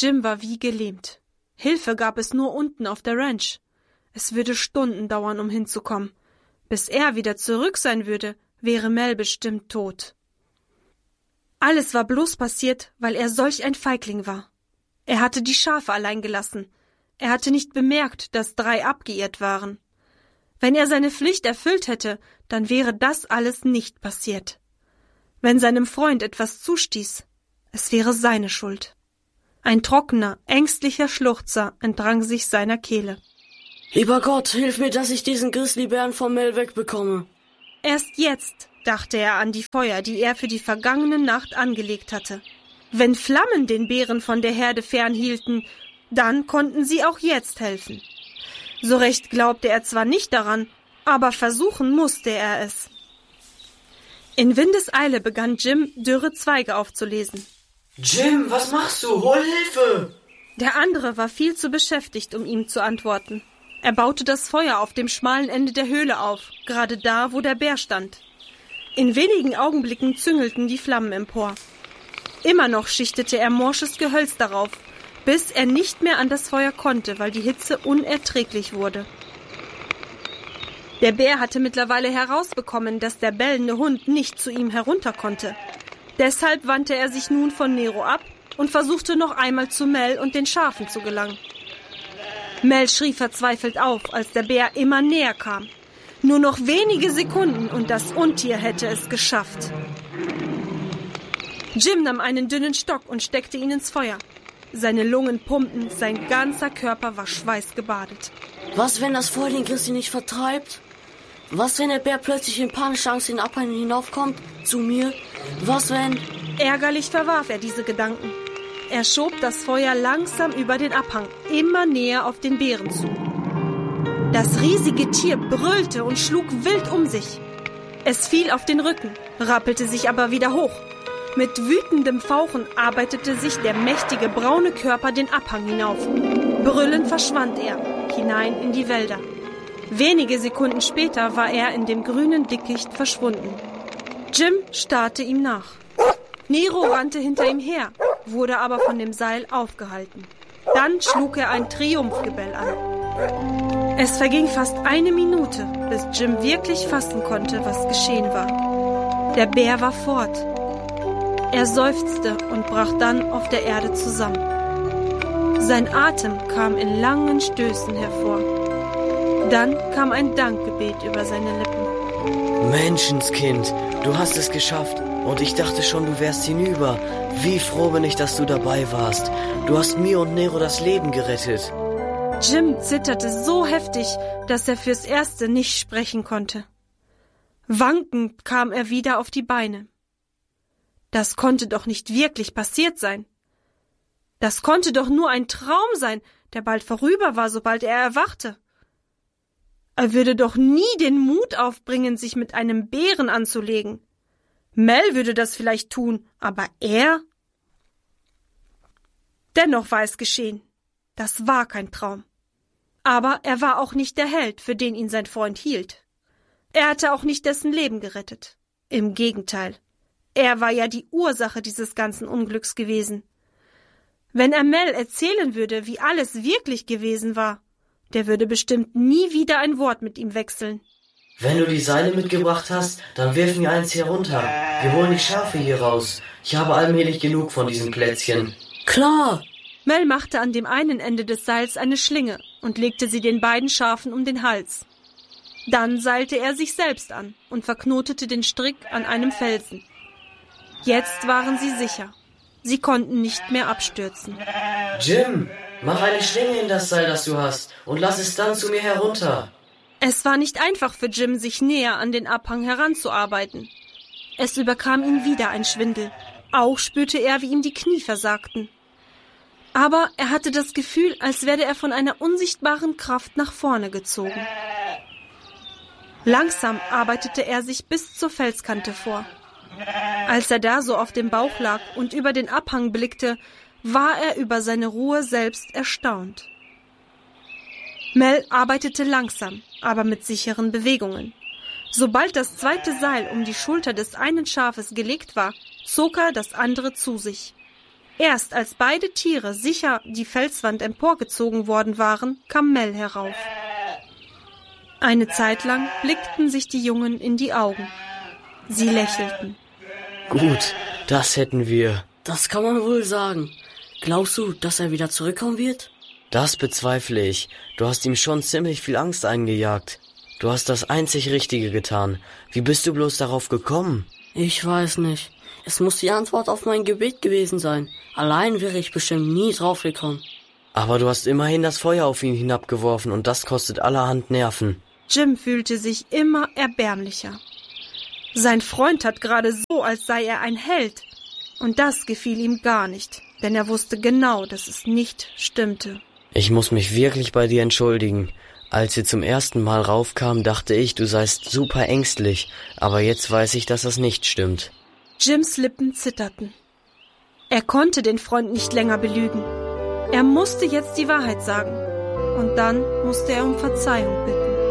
Jim war wie gelähmt. Hilfe gab es nur unten auf der Ranch. Es würde Stunden dauern, um hinzukommen. Bis er wieder zurück sein würde, wäre Mel bestimmt tot. Alles war bloß passiert, weil er solch ein Feigling war. Er hatte die Schafe allein gelassen. Er hatte nicht bemerkt, dass 3 abgeirrt waren. Wenn er seine Pflicht erfüllt hätte, dann wäre das alles nicht passiert. Wenn seinem Freund etwas zustieß, es wäre seine Schuld. Ein trockener, ängstlicher Schluchzer entrang sich seiner Kehle. Lieber Gott, hilf mir, dass ich diesen Grizzlybären vom Mel wegbekomme. Erst jetzt dachte er an die Feuer, die er für die vergangene Nacht angelegt hatte. Wenn Flammen den Bären von der Herde fernhielten, dann konnten sie auch jetzt helfen. So recht glaubte er zwar nicht daran, aber versuchen musste er es. In Windeseile begann Jim, dürre Zweige aufzulesen. Jim, was machst du? Hol Hilfe! Der andere war viel zu beschäftigt, um ihm zu antworten. Er baute das Feuer auf dem schmalen Ende der Höhle auf, gerade da, wo der Bär stand. In wenigen Augenblicken züngelten die Flammen empor. Immer noch schichtete er morsches Gehölz darauf, bis er nicht mehr an das Feuer konnte, weil die Hitze unerträglich wurde. Der Bär hatte mittlerweile herausbekommen, dass der bellende Hund nicht zu ihm herunter konnte. Deshalb wandte er sich nun von Nero ab und versuchte noch einmal zu Mel und den Schafen zu gelangen. Mel schrie verzweifelt auf, als der Bär immer näher kam. Nur noch wenige Sekunden und das Untier hätte es geschafft. Jim nahm einen dünnen Stock und steckte ihn ins Feuer. Seine Lungen pumpten, sein ganzer Körper war schweißgebadet. Was, wenn das Feuer den Grizzly nicht vertreibt? Was, wenn der Bär plötzlich in panischer Angst den Abhang hinaufkommt? Zu mir? Was, wenn... Ärgerlich verwarf er diese Gedanken. Er schob das Feuer langsam über den Abhang, immer näher auf den Bären zu. Das riesige Tier brüllte und schlug wild um sich. Es fiel auf den Rücken, rappelte sich aber wieder hoch. Mit wütendem Fauchen arbeitete sich der mächtige braune Körper den Abhang hinauf. Brüllend verschwand er, hinein in die Wälder. Wenige Sekunden später war er in dem grünen Dickicht verschwunden. Jim starrte ihm nach. Nero rannte hinter ihm her, wurde aber von dem Seil aufgehalten. Dann schlug er ein Triumphgebell an. Es verging fast 1 Minute, bis Jim wirklich fassen konnte, was geschehen war. Der Bär war fort. Er seufzte und brach dann auf der Erde zusammen. Sein Atem kam in langen Stößen hervor. Dann kam ein Dankgebet über seine Lippen. Menschenskind, du hast es geschafft. Und ich dachte schon, du wärst hinüber. Wie froh bin ich, dass du dabei warst. Du hast mir und Nero das Leben gerettet. Jim zitterte so heftig, dass er fürs Erste nicht sprechen konnte. Wankend kam er wieder auf die Beine. Das konnte doch nicht wirklich passiert sein. Das konnte doch nur ein Traum sein, der bald vorüber war, sobald er erwachte. Er würde doch nie den Mut aufbringen, sich mit einem Bären anzulegen. Mel würde das vielleicht tun, aber er? Dennoch war es geschehen. Das war kein Traum. Aber er war auch nicht der Held, für den ihn sein Freund hielt. Er hatte auch nicht dessen Leben gerettet. Im Gegenteil. Er war ja die Ursache dieses ganzen Unglücks gewesen. Wenn er Mel erzählen würde, wie alles wirklich gewesen war, der würde bestimmt nie wieder ein Wort mit ihm wechseln. Wenn du die Seile mitgebracht hast, dann wirf mir eins herunter. Wir holen die Schafe hier raus. Ich habe allmählich genug von diesen Plätzchen. Klar! Mel machte an dem einen Ende des Seils eine Schlinge und legte sie den beiden Schafen um den Hals. Dann seilte er sich selbst an und verknotete den Strick an einem Felsen. Jetzt waren sie sicher. Sie konnten nicht mehr abstürzen. Jim, mach eine Schlinge in das Seil, das du hast, und lass es dann zu mir herunter. Es war nicht einfach für Jim, sich näher an den Abhang heranzuarbeiten. Es überkam ihn wieder ein Schwindel. Auch spürte er, wie ihm die Knie versagten. Aber er hatte das Gefühl, als werde er von einer unsichtbaren Kraft nach vorne gezogen. Langsam arbeitete er sich bis zur Felskante vor. Als er da so auf dem Bauch lag und über den Abhang blickte, war er über seine Ruhe selbst erstaunt. Mel arbeitete langsam, aber mit sicheren Bewegungen. Sobald das zweite Seil um die Schulter des einen Schafes gelegt war, zog er das andere zu sich. Erst als beide Tiere sicher die Felswand emporgezogen worden waren, kam Mel herauf. Eine Zeit lang blickten sich die Jungen in die Augen. Sie lächelten. Gut, das hätten wir. Das kann man wohl sagen. Glaubst du, dass er wieder zurückkommen wird? Das bezweifle ich. Du hast ihm schon ziemlich viel Angst eingejagt. Du hast das einzig Richtige getan. Wie bist du bloß darauf gekommen? Ich weiß nicht. Es muss die Antwort auf mein Gebet gewesen sein. Allein wäre ich bestimmt nie drauf gekommen. Aber du hast immerhin das Feuer auf ihn hinabgeworfen und das kostet allerhand Nerven. Jim fühlte sich immer erbärmlicher. Sein Freund tat gerade so, als sei er ein Held. Und das gefiel ihm gar nicht, denn er wusste genau, dass es nicht stimmte. Ich muss mich wirklich bei dir entschuldigen. Als wir zum ersten Mal raufkamen, dachte ich, du seist super ängstlich, aber jetzt weiß ich, dass das nicht stimmt. Jims Lippen zitterten. Er konnte den Freund nicht länger belügen. Er musste jetzt die Wahrheit sagen. Und dann musste er um Verzeihung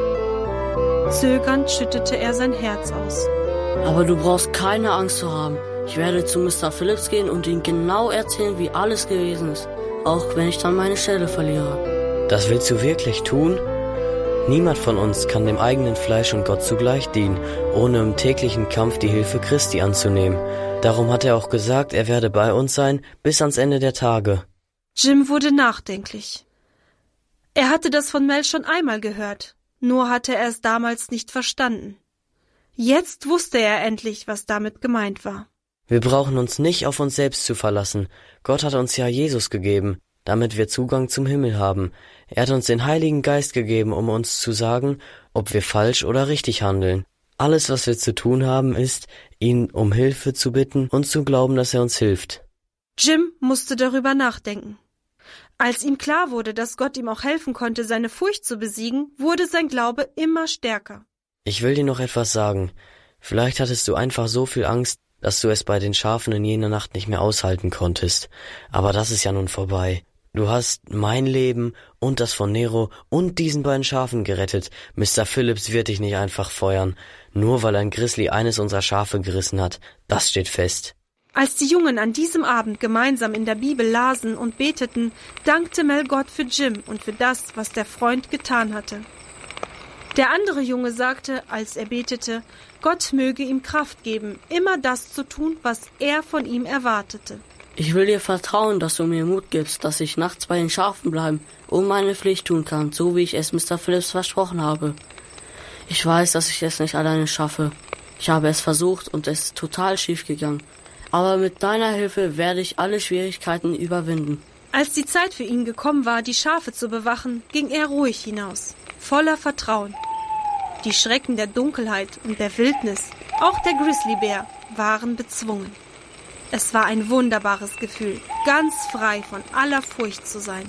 bitten. Zögernd schüttete er sein Herz aus. Aber du brauchst keine Angst zu haben. Ich werde zu Mr. Phillips gehen und ihm genau erzählen, wie alles gewesen ist. Auch wenn ich dann meine Stelle verliere. Das willst du wirklich tun? Niemand von uns kann dem eigenen Fleisch und Gott zugleich dienen, ohne im täglichen Kampf die Hilfe Christi anzunehmen. Darum hat er auch gesagt, er werde bei uns sein, bis ans Ende der Tage. Jim wurde nachdenklich. Er hatte das von Mel schon einmal gehört, nur hatte er es damals nicht verstanden. Jetzt wusste er endlich, was damit gemeint war. Wir brauchen uns nicht auf uns selbst zu verlassen. Gott hat uns ja Jesus gegeben, damit wir Zugang zum Himmel haben. Er hat uns den Heiligen Geist gegeben, um uns zu sagen, ob wir falsch oder richtig handeln. Alles, was wir zu tun haben, ist, ihn um Hilfe zu bitten und zu glauben, dass er uns hilft. Jim musste darüber nachdenken. Als ihm klar wurde, dass Gott ihm auch helfen konnte, seine Furcht zu besiegen, wurde sein Glaube immer stärker. Ich will dir noch etwas sagen. Vielleicht hattest du einfach so viel Angst, dass du es bei den Schafen in jener Nacht nicht mehr aushalten konntest. Aber das ist ja nun vorbei. Du hast mein Leben und das von Nero und diesen beiden Schafen gerettet. Mr. Phillips wird dich nicht einfach feuern, nur weil ein Grizzly eines unserer Schafe gerissen hat. Das steht fest. Als die Jungen an diesem Abend gemeinsam in der Bibel lasen und beteten, dankte Mel Gott für Jim und für das, was der Freund getan hatte. Der andere Junge sagte, als er betete, Gott möge ihm Kraft geben, immer das zu tun, was er von ihm erwartete. Ich will dir vertrauen, dass du mir Mut gibst, dass ich nachts bei den Schafen bleiben und meine Pflicht tun kann, so wie ich es Mr. Phillips versprochen habe. Ich weiß, dass ich es nicht alleine schaffe. Ich habe es versucht und es ist total schief gegangen. Aber mit deiner Hilfe werde ich alle Schwierigkeiten überwinden. Als die Zeit für ihn gekommen war, die Schafe zu bewachen, ging er ruhig hinaus, voller Vertrauen. Die Schrecken der Dunkelheit und der Wildnis, auch der Grizzlybär, waren bezwungen. Es war ein wunderbares Gefühl, ganz frei von aller Furcht zu sein.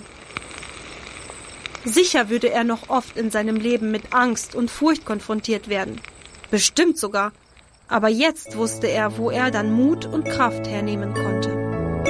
Sicher würde er noch oft in seinem Leben mit Angst und Furcht konfrontiert werden. Bestimmt sogar. Aber jetzt wusste er, wo er dann Mut und Kraft hernehmen konnte.